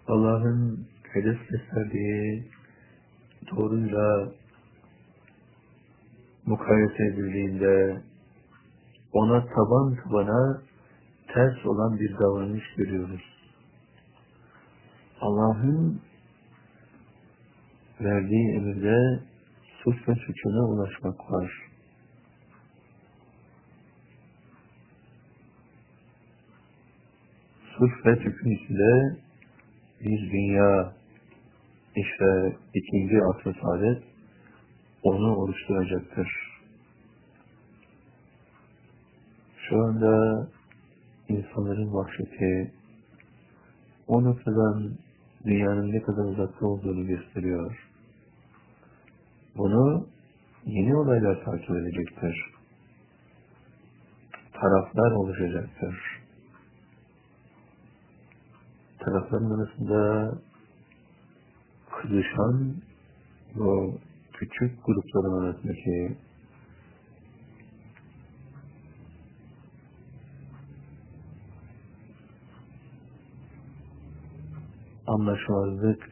Allah'ın hedef gösterdiği doğruyla mukayese edildiğinde ona taban tabana ters olan bir davranış görüyoruz. Allah'ın verdiği emirde suç ve suçuna ulaşmak var. Suç ve suçun içinde bir dünya, işte ikinci asr-ı saadet onu oluşturacaktır. Şu anda insanların vahşeti o noktadan dünyanın ne kadar uzakta olduğunu gösteriyor. Bunu yeni olaylar takip edecektir. Taraflar oluşacaktır. Tarafların arasında kızışan bu küçük grupların arasındaki anlaşmazlık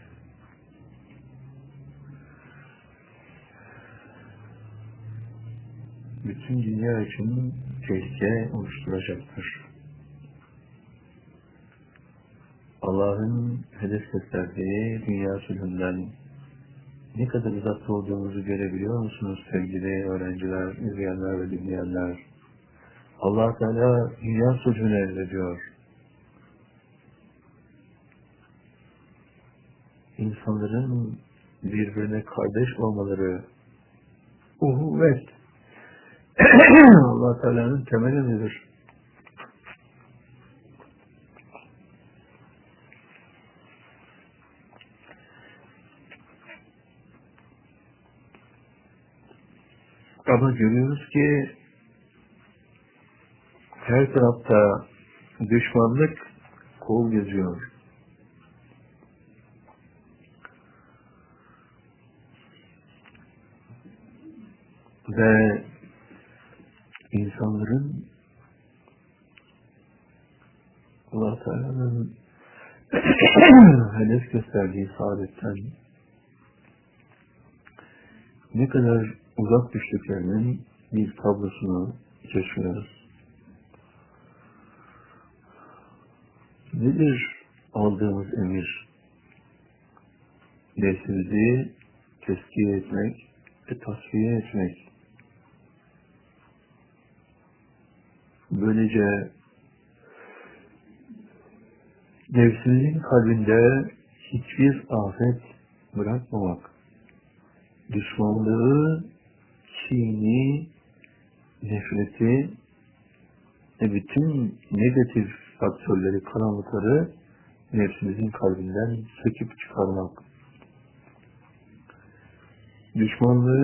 bütün dünya için tehlike oluşturacaktır. Allah'ın hedef gösterdiği dünya sulhünden ne kadar uzakta olduğumuzu görebiliyor musunuz sevgili öğrenciler, izleyenler ve dinleyenler? Allah Teala dünya sulhünü emrediyor. İnsanların birbirine kardeş olmaları, uhuvvet, Allah Teala'nın temel emridir. Ama görüyoruz ki her tarafta düşmanlık kol geziyor. Ve insanların Allah Teala'nın hedef gösterdiği saadetten ne kadar uzak düştüklerinin bir tablosunu geçiyoruz. Nedir aldığımız emir? Nefsimizi tezkiye etmek ve tasfiye etmek. Böylece nefsimizin kalbinde hiçbir afet bırakmamak, düşmanlığı, kini, nefreti ve bütün negatif faktörleri, karanlıkları nefsimizin kalbinden söküp çıkarmak. Düşmanlığı